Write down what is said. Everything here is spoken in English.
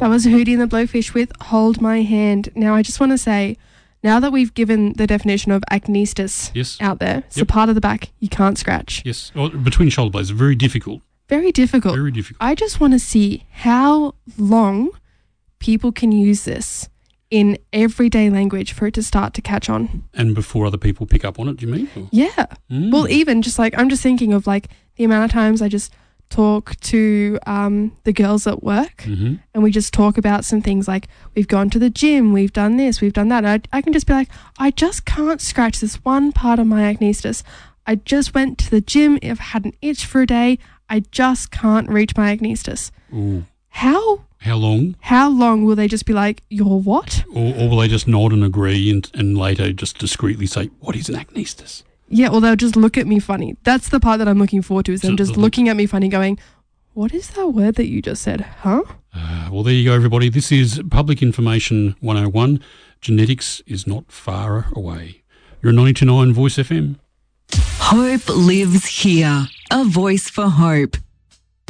That was Hootie and the Blowfish with Hold My Hand. Now, I just want to say, now that we've given the definition of acnestis out there, it's the part of the back you can't scratch. Yes, well, between shoulder blades, very difficult. Very difficult. Very difficult. I just want to see how long people can use this in everyday language for it to start to catch on. And before other people pick up on it, do you mean? Or? Yeah. Well, even just like, I'm just thinking of like the amount of times I just talk to the girls at work and we just talk about some things like we've gone to the gym, we've done this, we've done that. I can just be like, I just can't scratch this one part of my acnestis. I just went to the gym, I've had an itch for a day, I just can't reach my acnestis. Ooh. How long? How long will they just be like, you're what? Or will they just nod and agree and later just discreetly say, what is an acnestis? Yeah, or they'll just look at me funny. That's the part that I'm looking forward to, is them just looking at me funny going, what is that word that you just said, huh? Well, there you go, everybody. This is Public Information 101. Genetics is not far away. You're 92.9 Voice FM. Hope lives here. A voice for hope.